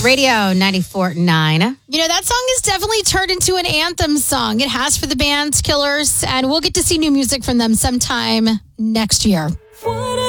Radio 94.9. You know, that song is definitely turned into an anthem song. It has for the band Killers, and we'll get to see new music from them sometime next year.